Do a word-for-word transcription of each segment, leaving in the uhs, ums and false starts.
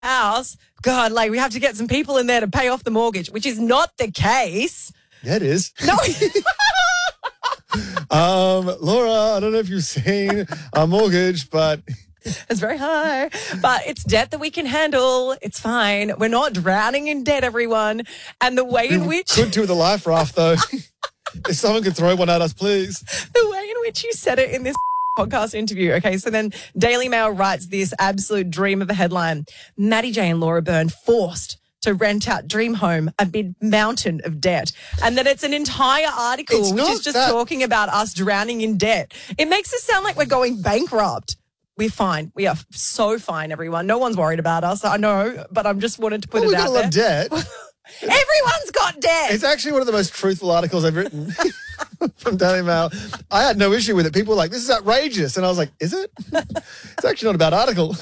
house. God, like we have to get some people in there to pay off the mortgage, which is not the case. Yeah, it is. No. um, Laura, I don't know if you've seen our mortgage, but it's very high. But it's debt that we can handle. It's fine. We're not drowning in debt, everyone. And the way in we which could do the life raft though. If someone could throw one at us, please. The way in which you said it in this podcast interview. Okay, so then Daily Mail writes this absolute dream of a headline. Maddie J and Laura Byrne forced to rent out dream home amid mountain of debt. And then it's an entire article It's which not is just that- talking about us drowning in debt. It makes us sound like we're going bankrupt. We're fine. We are so fine, everyone. No one's worried about us. I know, but I'm just wanted to put Well, it we out got a lot there. of debt. Everyone's got debt. It's actually one of the most truthful articles I've written from Daily Mail. I had no issue with it. People were like, this is outrageous. And I was like, is it? It's actually not a bad article.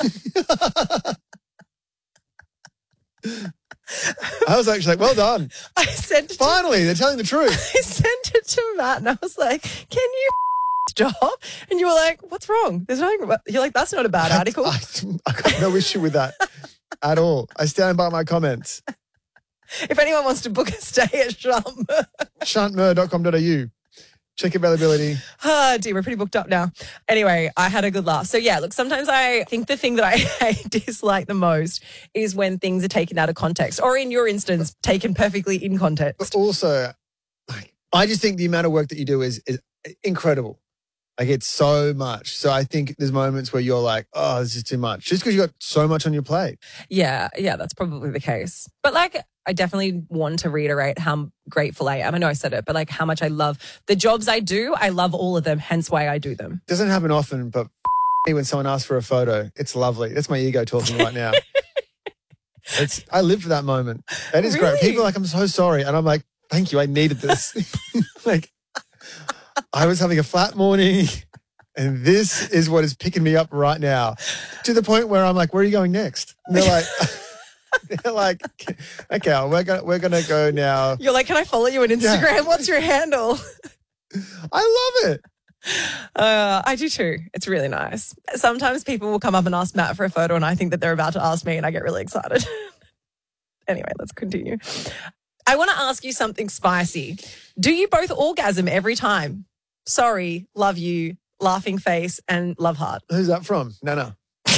I was actually like, well done. I sent it Finally, they're telling the truth. I sent it to Matt and I was like, can you stop? And you were like, what's wrong? There's nothing about, you're like, that's not a bad article. I, I got no issue with that at all. I stand by my comments. If anyone wants to book a stay at Shum. shantmer dot com dot a u. Check availability. Oh, dear, we're pretty booked up now. Anyway, I had a good laugh. So, yeah, look, sometimes I think the thing that I, I dislike the most is when things are taken out of context, or in your instance, taken perfectly in context. But also, like, I just think the amount of work that you do is, is incredible. Like, it's so much. So I think there's moments where you're like, oh, this is too much. Just because you got so much on your plate. Yeah, yeah, that's probably the case. But, like, I definitely want to reiterate how grateful I am. I know I said it, but, like, how much I love the jobs I do. I love all of them, hence why I do them. Doesn't happen often, but when someone asks for a photo, it's lovely. That's my ego talking right now. It's I live for that moment. That is Really? great. People are like, I'm so sorry. And I'm like, thank you. I needed this. Like, I was having a flat morning and this is what is picking me up right now, to the point where I'm like, where are you going next? And they're like, they're like, okay, well, we're gonna we're gonna go now. You're like, can I follow you on Instagram? Yeah. What's your handle? I love it. Uh, I do too. It's really nice. Sometimes people will come up and ask Matt for a photo and I think that they're about to ask me and I get really excited. Anyway, let's continue. I want to ask you something spicy. Do you both orgasm every time? Sorry, love you, laughing face, and love heart. Who's that from? No, no.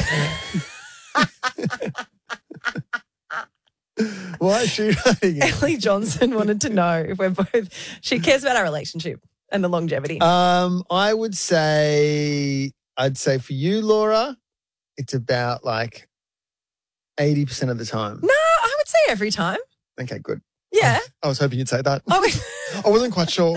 Why is she writing it? Ellie Johnson wanted to know if we're both, she cares about our relationship and the longevity. Um, I would say, I'd say for you, Laura, it's about like eighty percent of the time. no, I would say every time. Okay, good. Yeah. I was hoping you'd say that. I mean, I wasn't quite sure.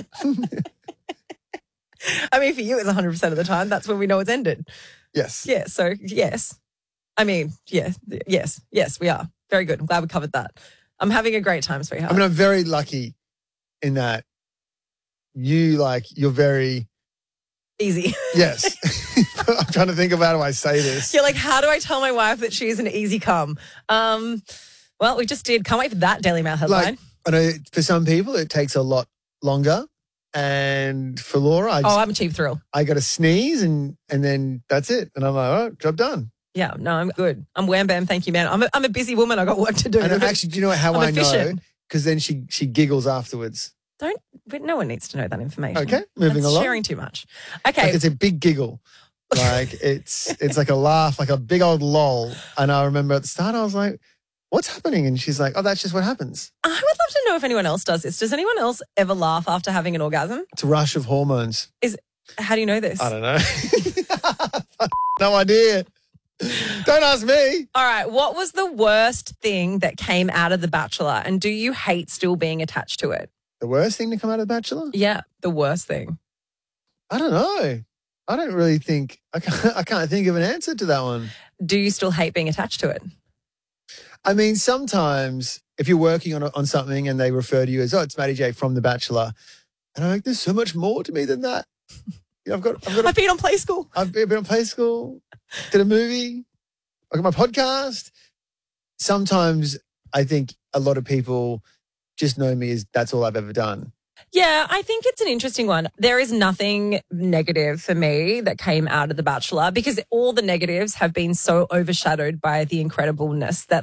I mean, for you, it's one hundred percent of the time. That's when we know it's ended. Yes. Yeah, so yes. I mean, yeah, yes, yes, we are. Very good. I'm glad we covered that. I'm having a great time, sweetheart. I mean, I'm very lucky in that you like, you're very, Easy. yes. I'm trying to think of how do I say this. You're like, how do I tell my wife that she's an easy cum? Um, well, we just did. Can't wait for that Daily Mail headline. Like, I know for some people it takes a lot longer. And for Laura, I, just, oh, I'm a cheap thrill. I got to sneeze and and then that's it. And I'm like, all right, job done. Yeah, no, I'm good. I'm wham bam, thank you, man. I'm a, I'm a busy woman. I got work to do. And actually, do you know how I'm I know? efficient. Because then she she giggles afterwards. Don't. But no one needs to know that information. Okay, moving That's along. sharing too much. Okay. Like it's a big giggle. Like it's it's like a laugh, like a big old lol. And I remember at the start, I was like, what's happening? And she's like, oh, that's just what happens. I would love to know if anyone else does this. Does anyone else ever laugh after having an orgasm? It's a rush of hormones. Is how do you know this? I don't know. No idea. Don't ask me. All right. What was the worst thing that came out of The Bachelor? And do you hate still being attached to it? The worst thing to come out of The Bachelor? Yeah, the worst thing. I don't know. I don't really think, I can't, I can't think of an answer to that one. Do you still hate being attached to it? I mean, sometimes if you're working on on something and they refer to you as, oh, it's Maddie J from The Bachelor, and I'm like, there's so much more to me than that. You know, I've got, I've got, a, I've been on Play School. I've been on Play School, did a movie, I got my podcast. Sometimes I think a lot of people just know me as that's all I've ever done. Yeah, I think it's an interesting one. There is nothing negative for me that came out of The Bachelor because all the negatives have been so overshadowed by the incredibleness that